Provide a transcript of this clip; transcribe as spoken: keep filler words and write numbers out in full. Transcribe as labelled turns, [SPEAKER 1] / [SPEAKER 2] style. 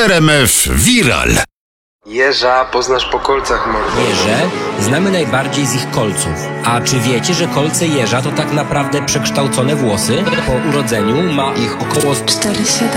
[SPEAKER 1] R M F Viral.
[SPEAKER 2] Jeża poznasz po kolcach, mordo.
[SPEAKER 3] Jeże znamy najbardziej z ich kolców. A czy wiecie, że kolce jeża to tak naprawdę przekształcone włosy? Po urodzeniu ma ich około
[SPEAKER 4] cztery siedem